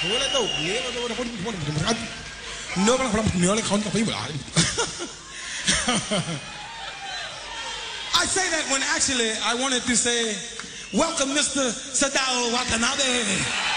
I say that when actually I wanted to say, welcome Mr. Sadao Watanabe.